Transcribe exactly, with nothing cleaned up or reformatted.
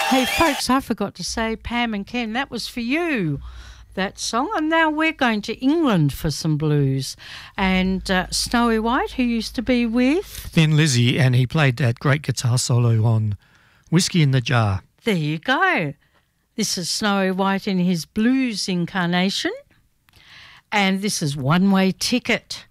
Hey, folks, I forgot to say, Pam and Ken, that was for you, that song. And now we're going to England for some blues. And uh, Snowy White, who used to be with Thin Lizzy, and he played that great guitar solo on Whiskey in the Jar. There you go. This is Snowy White in his blues incarnation. And this is One Way Ticket.